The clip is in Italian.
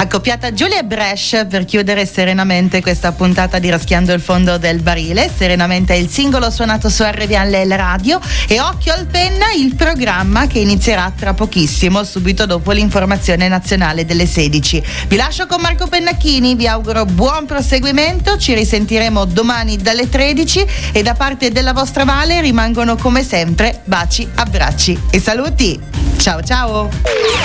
Accoppiata Giulia e Brescia per chiudere serenamente questa puntata di Raschiando il fondo del barile. Serenamente è il singolo suonato su RVL Radio e Occhio al Penna, il programma che inizierà tra pochissimo, subito dopo l'informazione nazionale delle 16. Vi lascio con Marco Pennacchini, vi auguro buon proseguimento, ci risentiremo domani dalle 13 e da parte della vostra Vale rimangono come sempre baci, abbracci e saluti. Ciao ciao!